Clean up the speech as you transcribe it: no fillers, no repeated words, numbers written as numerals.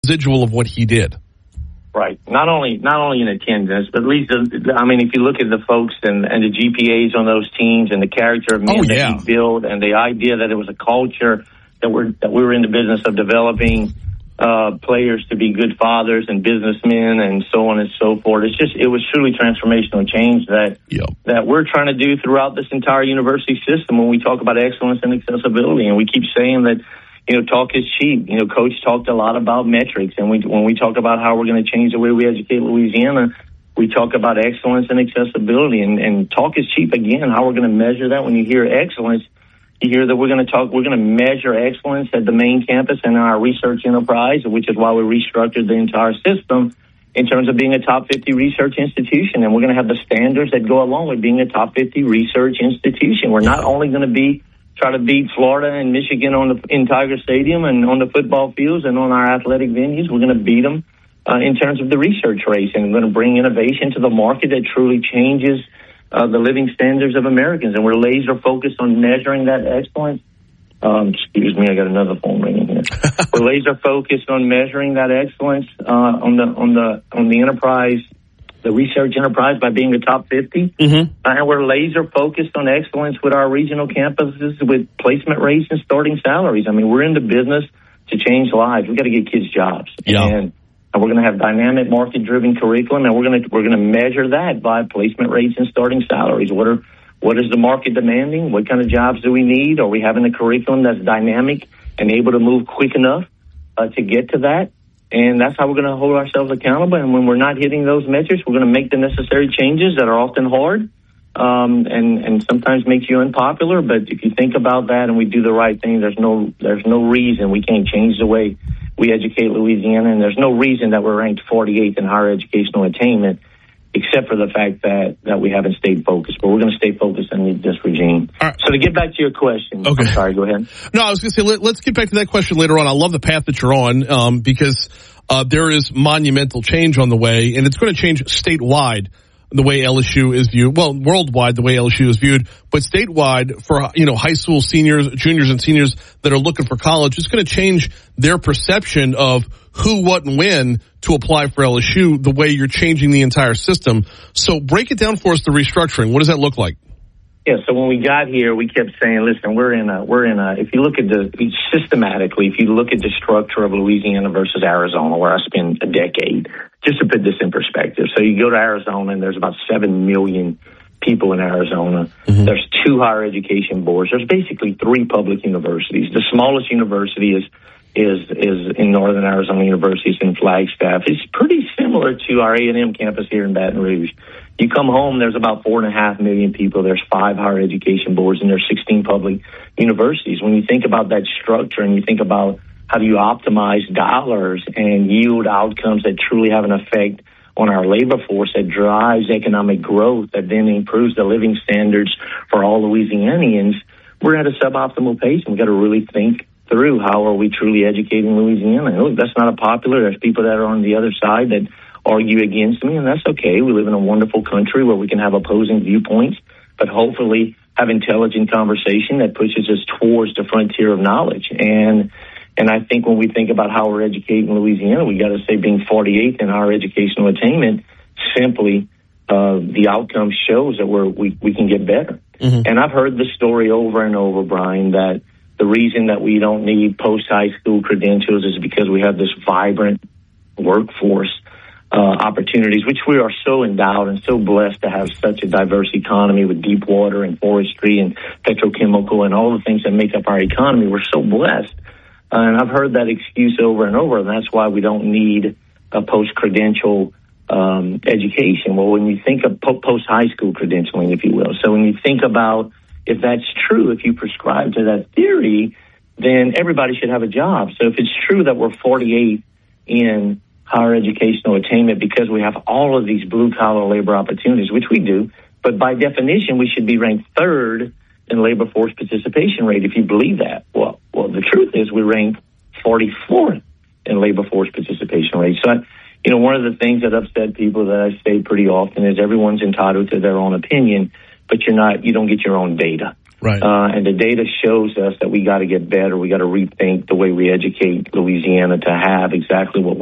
residual of what he did. Right. Not only in attendance, but at least, if you look at the folks and the GPAs on those teams and the character of men that he built and the idea that it was a culture that we were in the business of developing players to be good fathers and businessmen and so on and so forth. It was truly transformational change that we're trying to do throughout this entire university system when we talk about excellence and accessibility. And we keep saying that, talk is cheap. Coach talked a lot about metrics. And when we talk about how we're going to change the way we educate Louisiana, we talk about excellence and accessibility. And talk is cheap again. How we're going to measure that? When you hear excellence, you hear that we're going to measure excellence at the main campus and our research enterprise, which is why we restructured the entire system in terms of being a top 50 research institution. And we're going to have the standards that go along with being a top 50 research institution. We're not only going to try to beat Florida and Michigan in Tiger Stadium and on the football fields and on our athletic venues. We're going to beat them in terms of the research race, and we're going to bring innovation to the market that truly changes the living standards of Americans. And we're laser focused on measuring that excellence. Excuse me, I got another phone ringing here. We're laser focused on measuring that excellence on the enterprise, the research enterprise, by being the top 50. And we're laser focused on excellence with our regional campuses with placement rates and starting salaries. We're in the business to change lives. We've got to get kids jobs. And we're going to have dynamic market-driven curriculum, and we're going to measure that by placement rates and starting salaries. What is the market demanding? What kind of jobs do we need? Are we having a curriculum that's dynamic and able to move quick enough to get to that? And that's how we're going to hold ourselves accountable. And when we're not hitting those metrics, we're going to make the necessary changes that are often hard and sometimes make you unpopular. But if you think about that and we do the right thing, there's no reason we can't change the way we educate Louisiana. And there's no reason that we're ranked 48th in higher educational attainment, except for the fact that we haven't stayed focused. But we're going to stay focused on this regime. Right. So to get back to your question, I'm sorry, go ahead. No, I was going to say, let's get back to that question later on. I love the path that you're on because there is monumental change on the way, and it's going to change statewide the way LSU is viewed. Well, worldwide the way LSU is viewed, but statewide for high school seniors, juniors, and seniors that are looking for college, it's going to change their perception of who, what, and when to apply for LSU, the way you're changing the entire system. So break it down for us, the restructuring. What does that look like? Yeah, so when we got here, we kept saying, listen, we're in a, if you look at systematically, if you look at the structure of Louisiana versus Arizona, where I spent a decade, just to put this in perspective. So you go to Arizona and there's about 7 million people in Arizona. There's 2 higher education boards. There's basically 3 public universities. The smallest university is in Northern Arizona University. It's in Flagstaff. It's pretty similar to our A&M campus here in Baton Rouge. You come home, there's about 4.5 million people. There's 5 higher education boards, and there's 16 public universities. When you think about that structure and you think about how do you optimize dollars and yield outcomes that truly have an effect on our labor force that drives economic growth, that then improves the living standards for all Louisianians, we're at a suboptimal pace, and we've got to really think through how are we truly educating Louisiana. Look, that's not popular. There's people that are on the other side that argue against me, and that's okay. We live in a wonderful country where we can have opposing viewpoints, but hopefully have intelligent conversation that pushes us towards the frontier of knowledge. And I think when we think about how we're educating Louisiana, we got to say being 48th in our educational attainment, simply the outcome shows that we can get better. And I've heard the story over and over, Brian, that the reason that we don't need post-high school credentials is because we have this vibrant workforce opportunities, which we are so endowed and so blessed to have such a diverse economy with deep water and forestry and petrochemical and all the things that make up our economy. We're so blessed. And I've heard that excuse over and over, and that's why we don't need a post-credential education. Well, when you think of post-high school credentialing, if you will, so when you think about if that's true, if you prescribe to that theory, then everybody should have a job. So if it's true that we're 48 in higher educational attainment because we have all of these blue-collar labor opportunities, which we do, but by definition, we should be ranked 3rd in labor force participation rate if you believe that. Well, the truth is we rank 44th in labor force participation rate. So, one of the things that upset people that I say pretty often is everyone's entitled to their own opinion, but you don't get your own data. Right. And the data shows us that we got to get better. We got to rethink the way we educate Louisiana to have exactly what